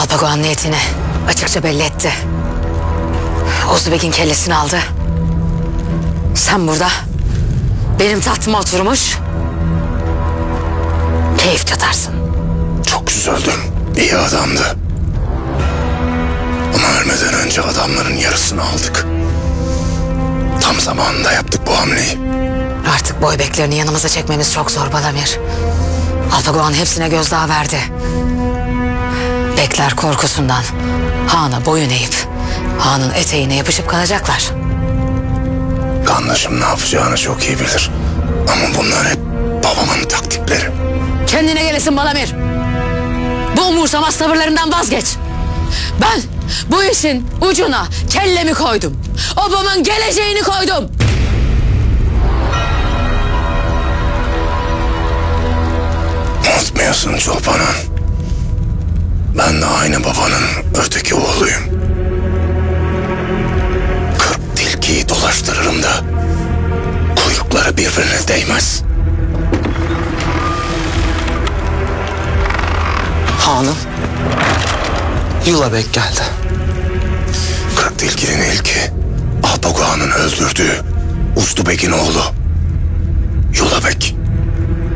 Alpagoğan niyetini açıkça belli etti. Ozubek'in kellesini aldı. Sen burada benim tahtıma oturmuş keyif çatarsın. Çok üzüldüm. İyi adamdı. Ama ölmeden önce adamların yarısını aldık. Tam zamanında yaptık bu hamleyi. Artık boybeklerini yanımıza çekmemiz çok zor Balamir. Alpagoğan hepsine gözdağı verdi. Bekler korkusundan Han'a boyun eğip Han'ın eteğine yapışıp kalacaklar. Kardeşim ne yapacağını çok iyi bilir. Ama bunlar hep babamın taktikleri. Kendine gelesin Balamir. Bu umursamaz tavırlarından vazgeç. Ben bu işin ucuna kellemi koydum. Obamın geleceğini koydum. Unutmayasın Çolpanan. Ben de aynı babanın öteki oğluyum. 40 tilkiyi dolaştırırım da kuyrukları birbirine değmez. Hanım, Yulabek geldi. 40 tilkinin ilki Alpagoğan'ın öldürdüğü Uzdubek'in oğlu Yulabek.